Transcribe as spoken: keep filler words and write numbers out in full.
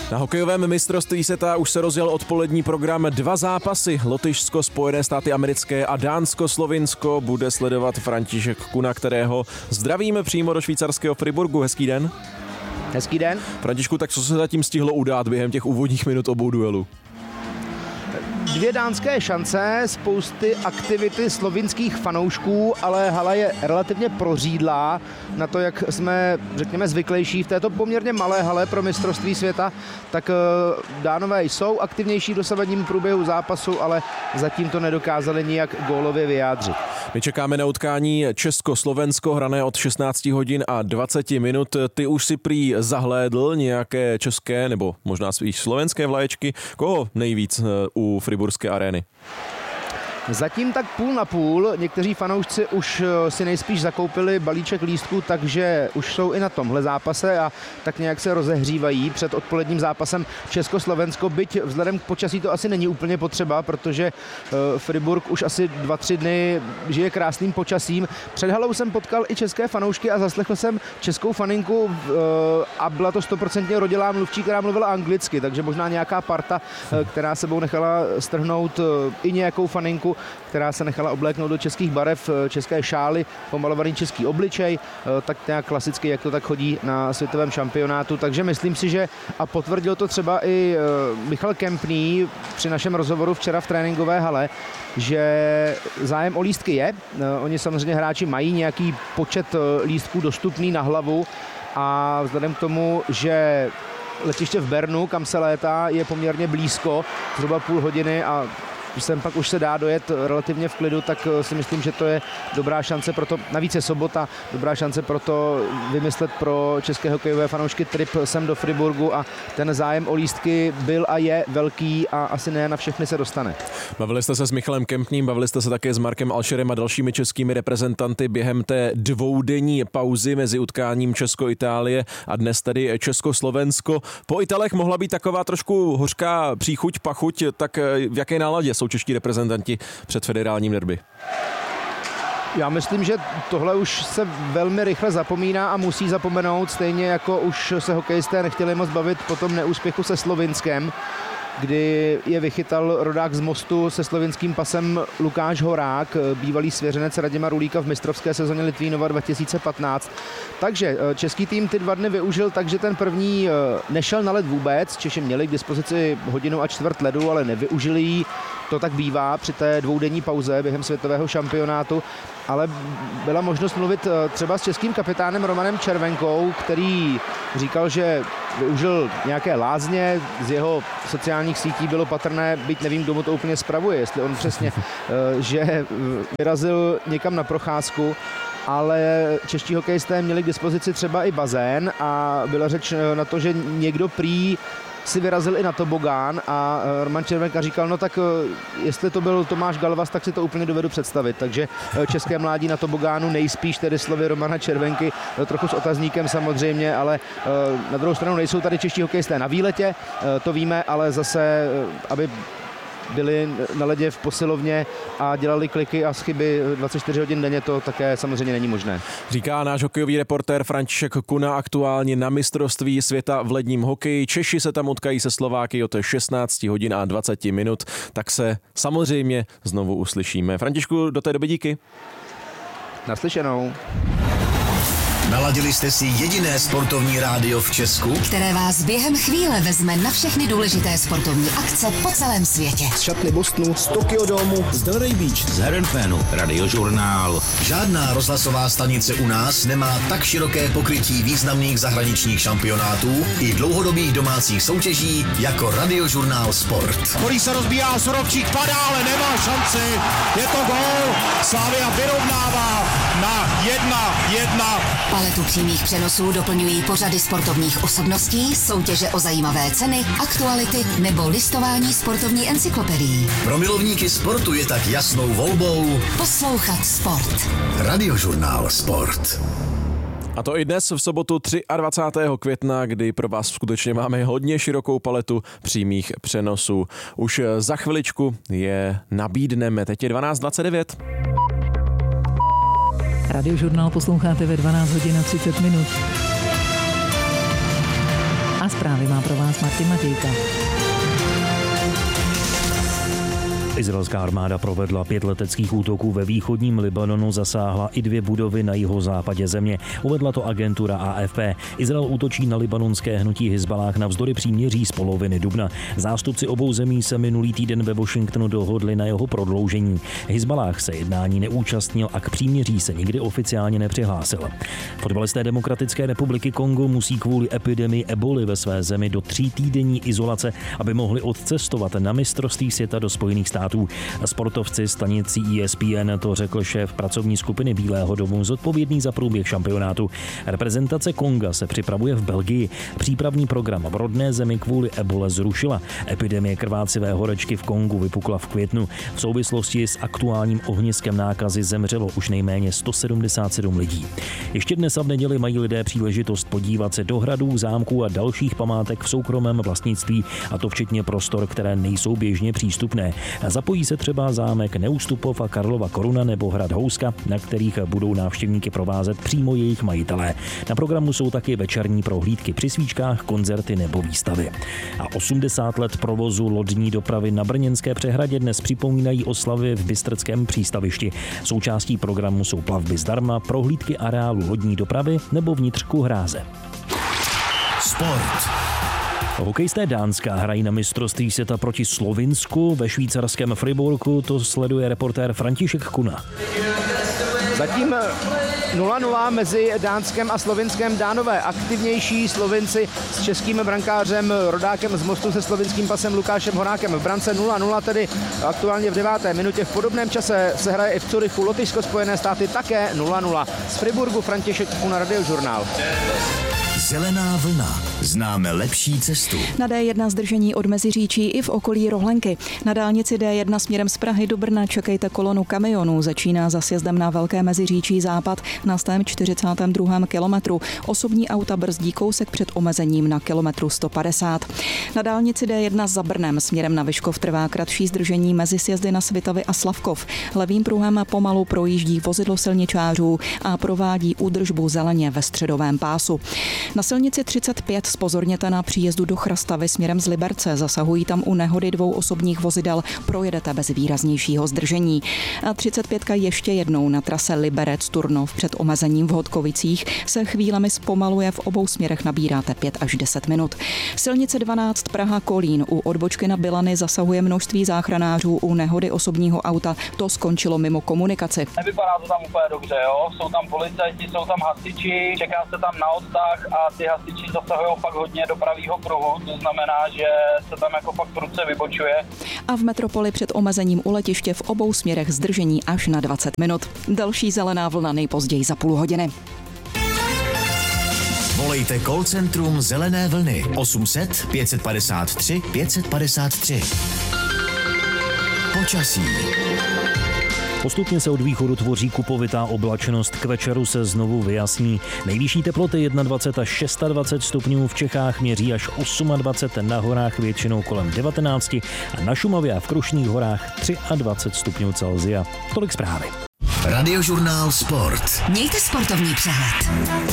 Na hokejovém mistrovství světa už se rozjel odpolední program. Dva zápasy. Lotyšsko, Spojené státy americké a Dánsko, Slovinsko bude sledovat František Kuna, kterého zdravíme přímo do švýcarského Friburgu. Hezký den. Hezký den. Františku, tak co se zatím stihlo udát během těch úvodních minut obou duelů? Dvě dánské šance, spousty aktivity slovinských fanoušků, ale hala je relativně prořídlá na to, jak jsme, řekněme, zvyklejší v této poměrně malé hale pro mistrovství světa, tak Dánové jsou aktivnější v dosavadním průběhu zápasu, ale zatím to nedokázali nijak gólově vyjádřit. My čekáme na utkání Česko-Slovensko, hrané od šestnáct hodin a dvacet minut. Ty už si prý zahlédl nějaké české nebo možná svých slovenské vlaječky. Koho nejvíc u Friburské arény? Zatím tak půl na půl. Někteří fanoušci už si nejspíš zakoupili balíček lístků, takže už jsou i na tomhle zápase a tak nějak se rozehřívají před odpoledním zápasem Česko-Slovensko, byť vzhledem k počasí to asi není úplně potřeba, protože Friburg už asi dva, tři dny žije krásným počasím. Před halou jsem potkal i české fanoušky a zaslechl jsem českou faninku a byla to stoprocentně rodilá mluvčí, která mluvila anglicky, takže možná nějaká parta, která sebou nechala strhnout i nějakou faninku, která se nechala obléknout do českých barev, české šály, pomalovaný český obličej, tak nějak klasicky, jak to tak chodí na světovém šampionátu. Takže myslím si, že a potvrdil to třeba i Michal Kempný při našem rozhovoru včera v tréninkové hale, že zájem o lístky je. Oni samozřejmě hráči mají nějaký počet lístků dostupný na hlavu a vzhledem k tomu, že letiště v Bernu, kam se létá, je poměrně blízko, zhruba půl hodiny a sem pak už se dá dojet relativně v klidu, tak si myslím, že to je dobrá šance pro to, navíc je sobota, dobrá šance pro to vymyslet pro české hokejové fanoušky trip sem do Friburgu a ten zájem o lístky byl a je velký a asi ne na všechny se dostane. Bavili jste se s Michalem Kempným, bavili jste se také s Markem Alšerem a dalšími českými reprezentanty během té dvoudenní pauzy mezi utkáním Česko-Itálie a dnes tedy Česko-Slovensko. Po Italech mohla být taková trošku hořká příchuť, pachuť, tak v jaké náladě jsou čeští reprezentanti před federálním derby? Já myslím, že tohle už se velmi rychle zapomíná a musí zapomenout, stejně jako už se hokejisté nechtěli moc bavit po tom neúspěchu se Slovinskem, kdy je vychytal rodák z Mostu se slovinským pasem Lukáš Horák, bývalý svěřenec Radima Rulíka v mistrovské sezóně Litvínova dva tisíce patnáct. Takže český tým ty dva dny využil tak, že ten první nešel na led vůbec. Češi měli k dispozici hodinu a čtvrt ledu, ale nevyužili ji. To tak bývá při té dvoudenní pauze během světového šampionátu, ale byla možnost mluvit třeba s českým kapitánem Romanem Červenkou, který říkal, že využil nějaké lázně, z jeho sociálních sítí bylo patrné, byť nevím, kdo mu to úplně spravuje, jestli on přesně, že vyrazil někam na procházku, ale čeští hokejisté měli k dispozici třeba i bazén a byla řeč na to, že někdo prý si vyrazil i na tobogán a Roman Červenka říkal, no tak jestli to byl Tomáš Galvas, tak si to úplně dovedu představit. Takže české mládí na tobogánu nejspíš tedy slovy Romana Červenky, trochu s otazníkem samozřejmě, ale na druhou stranu nejsou tady čeští hokejisté na výletě, to víme, ale zase, aby byli na ledě v posilovně a dělali kliky a chyby dvacet čtyři hodin denně, to také samozřejmě není možné. Říká náš hokejový reportér František Kuna aktuálně na mistrovství světa v ledním hokeji. Češi se tam utkají se Slováky od šestnáct hodin a dvacet minut, tak se samozřejmě znovu uslyšíme. Františku, do té doby díky. Naslyšenou. Naladili jste si jediné sportovní rádio v Česku, které vás během chvíle vezme na všechny důležité sportovní akce po celém světě. Z šatny Bostonu, z Tokyo Domu, z Delray Beach, z Herrenfanu, Radiožurnál. Žádná rozhlasová stanice u nás nemá tak široké pokrytí významných zahraničních šampionátů i dlouhodobých domácích soutěží jako Radiožurnál Sport. Kolí se rozbíjá, Surovčík padá, ale nemá šanci. Je to gól. Slavia vyrovnává na jedna jedna. Paletu přímých přenosů doplňují pořady sportovních osobností, soutěže o zajímavé ceny, aktuality nebo listování sportovní encyklopedií. Pro milovníky sportu je tak jasnou volbou poslouchat sport. Radiožurnál Sport. A to i dnes v sobotu dvacátého třetího května, kdy pro vás skutečně máme hodně širokou paletu přímých přenosů. Už za chviličku je nabídneme. Teď je dvanáct dvacet devět. Radiožurnál posloucháte ve dvanáct hodin a třicet minut. A a zprávy má pro vás Martin Matějka. Izraelská armáda provedla pět leteckých útoků ve východním Libanonu, zasáhla i dvě budovy na jihozápadě země. Uvedla to agentura A F P. Izrael útočí na libanonské hnutí Hizballáh navzdory příměří z poloviny dubna. Zástupci obou zemí se minulý týden ve Washingtonu dohodli na jeho prodloužení. Hizballáh se jednání neúčastnil a k příměří se nikdy oficiálně nepřihlásil. Fotbalisté Demokratické republiky Kongo musí kvůli epidemii eboli ve své zemi do tří týdenní izolace, aby mohli odcestovat na mistrovství světa do Spojených států. Sportovci stanici E S P N to řekl šéf pracovní skupiny Bílého domu zodpovědný za průběh šampionátu. Reprezentace Konga se připravuje v Belgii. Přípravný program v rodné zemi kvůli ebole zrušila. Epidemie krvácivé horečky v Kongu vypukla v květnu. V souvislosti s aktuálním ohniskem nákazy zemřelo už nejméně sto sedmdesát sedm lidí. Ještě dnes a v neděli mají lidé příležitost podívat se do hradů, zámků a dalších památek v soukromém vlastnictví, a to včetně prostor, které nejsou běžně přístupné. Zapojí se třeba zámek Neustupov a Karlova Koruna nebo hrad Houska, na kterých budou návštěvníky provázet přímo jejich majitelé. Na programu jsou taky večerní prohlídky při svíčkách, koncerty nebo výstavy. A osmdesát let provozu lodní dopravy na Brněnské přehradě dnes připomínají oslavy v Bystrckém přístavišti. Součástí programu jsou plavby zdarma, prohlídky areálu lodní dopravy nebo vnitřku hráze. Sport. Hokejisté Dánska hrají na mistrovství světa proti Slovinsku. Ve švýcarském Friburku to sleduje reportér František Kuna. Zatím nula nula mezi Dánskem a Slovinskem. Dánové aktivnější, Slovinci s českým brankářem, rodákem z Mostu se slovinským pasem Lukášem Horákem v brance. nula nula tedy aktuálně v deváté minutě. V podobném čase se hraje i v Curychu. Lotyšsko, Spojené státy také nula nula. Z Friburgu František Kuna, Radiožurnál. Zelená vlna. Známe lepší cestu. Na D jedna zdržení od Meziříčí i v okolí Rohlenky. Na dálnici D jedna směrem z Prahy do Brna čekejte kolonu kamionů. Začíná za sjezdem na Velké Meziříčí západ na sto čtyřicátém druhém kilometru. Osobní auta brzdí kousek před omezením na kilometru sto padesát. Na dálnici D jedna za Brnem směrem na Vyškov trvá kratší zdržení mezi sjezdy na Svitavy a Slavkov. Levým pruhem pomalu projíždí vozidlo silničářů a provádí údržbu zeleně ve středovém pásu. Na silnici třicet pět zpozorněte na příjezdu do Chrastavy směrem z Liberce. Zasahují tam u nehody dvou osobních vozidel. Projedete bez výraznějšího zdržení. A třicet pět ještě jednou na trase Liberec-Turnov před omezením v Hodkovicích se chvílemi zpomaluje, v obou směrech nabíráte pět až deset minut. Silnice dvanáct Praha-Kolín u odbočky na Bilany zasahuje množství záchranářů u nehody osobního auta. To skončilo mimo komunikaci. Nevypadá to tam úplně dobře, jo? Jsou tam policajti, jsou tam hasiči, čeká se tam na odtah a ty hasiči zasahují fakt hodně do pravýho pruhu, to znamená, že se tam jako fakt prudce vybočuje. A v metropoli před omezením u letiště v obou směrech zdržení až na dvacet minut. Další zelená vlna nejpozději za půl hodiny. Volejte call centrum Zelené vlny osm set pět padesát tři pět padesát tři. Počasí. Postupně se od východu tvoří kupovitá oblačnost, k večeru se znovu vyjasní. Nejvyšší teploty dvacet jedna až dvacet šest stupňů, v Čechách měří až dvacet osm, na horách většinou kolem devatenáct a na Šumavě a v Krušných horách dvacet tři stupňů Celsia. Tolik zprávy. Radiožurnál Sport. Mějte sportovní přehled.